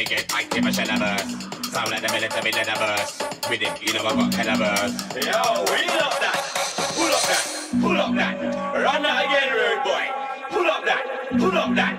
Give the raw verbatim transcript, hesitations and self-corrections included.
Get active a shell burst. Sound like the military leather burst. With it, you know I got hella burst. Yo, wheel up that. Pull up that. Pull up that. Run that again, rude boy. Pull up that. Pull up that.